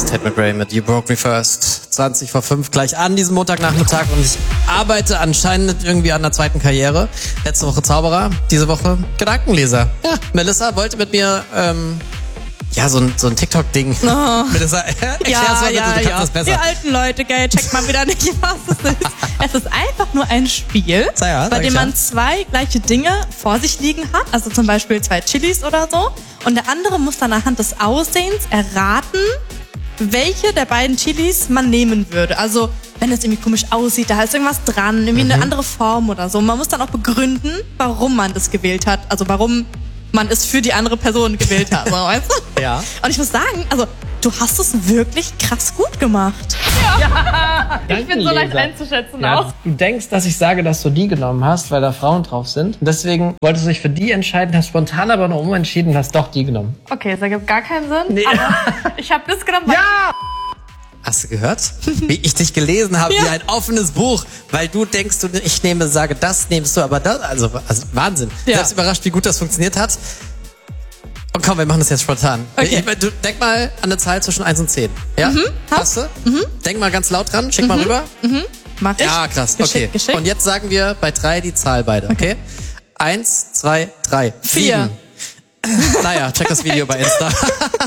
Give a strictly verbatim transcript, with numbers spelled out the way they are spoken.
Tate McRae mit You Broke Me First. zwanzig vor fünf gleich an diesem Montagnachmittag und ich arbeite anscheinend irgendwie an der zweiten Karriere. Letzte Woche Zauberer, diese Woche Gedankenleser. Ja, Melissa wollte mit mir, ähm, ja, so ein, so ein TikTok-Ding. Oh. Melissa, erklär's Ja, mal bitte, ja, du kannst ja. das besser. Die alten Leute, gell, checkt mal wieder nicht, was es ist. Es ist einfach nur ein Spiel, Sag ja, bei sag dem ich man ja. zwei gleiche Dinge vor sich liegen hat. Also zum Beispiel zwei Chilis oder so. Und der andere muss dann anhand des Aussehens erraten, welche der beiden Chilis man nehmen würde. Also wenn es irgendwie komisch aussieht, da ist irgendwas dran, irgendwie Mhm. eine andere Form oder so. Man muss dann auch begründen, warum man das gewählt hat. Also warum man es für die andere Person gewählt hat. So, weißt du? Ja. Und ich muss sagen, also du hast es wirklich krass gut gemacht. Ich bin so leicht einzuschätzen Ja, du denkst, dass ich sage, dass du die genommen hast, weil da Frauen drauf sind. Und deswegen wolltest du dich für die entscheiden, hast spontan aber noch umentschieden und hast doch die genommen. Okay, das ergibt gar keinen Sinn. Nee. Aber ich habe das genommen, weil Ja! Hast du gehört? Wie ich dich gelesen habe, Ja. wie ein offenes Buch, weil du denkst, du, ich nehme, sage das, nimmst du aber das. Also, also Wahnsinn. Ja. Selbst überrascht, wie gut das funktioniert hat. Und komm, wir machen das jetzt spontan. Okay. Ich, du, denk mal an eine Zahl zwischen eins und zehn. Ja? Mhm. Hast du? Mhm. Denk mal ganz laut dran, schick mal rüber. Mach ich. Ja, krass. Geschickt, Okay. geschickt. Und jetzt sagen wir bei drei die Zahl beide, okay? Eins, zwei, drei. Vier. Sieben. Naja, check das Video bei Insta.